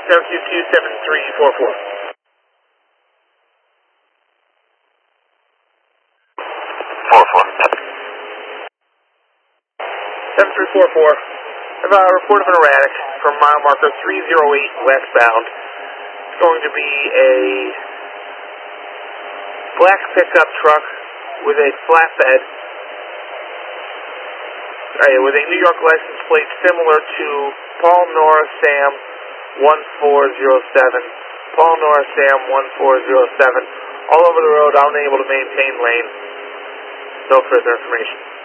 722-7344. 7344. I have a report of an erratic from mile marker 308 westbound. It's going to be a black pickup truck with a flatbed, with a New York license plate similar to Paul Nora Sam 1407. Paul Nora Sam 1407. All over the road, unable to maintain lane. No further information.